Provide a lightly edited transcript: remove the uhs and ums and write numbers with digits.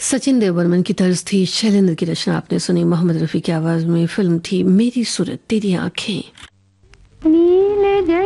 सचिन देव बर्मन की तर्ज थी, शैलेंद्र की रचना आपने सुनी, मोहम्मद रफी की आवाज में। फिल्म थी मेरी सूरत तेरी आंखें। नीले